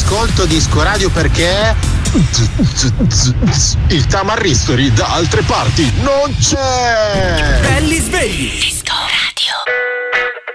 ascolto Disco Radio perché il Tamarristori da altre parti non c'è.